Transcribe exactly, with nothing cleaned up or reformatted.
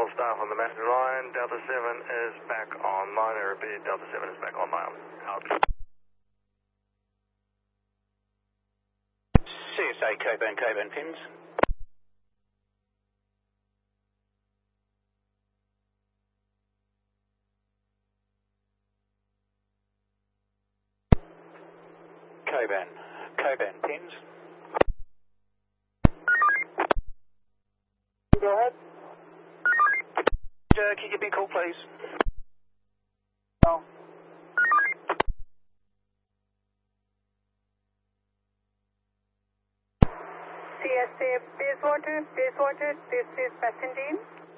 staff on the messenger line. Delta seven is back online. I repeat, Delta seven is back online. Out. C S A Coburn, Coburn pins. Coburn, Coburn pins. Go ahead. Uh, can you give me a call, please? No. C S A Bayswater, Bayswater, this is Passengine.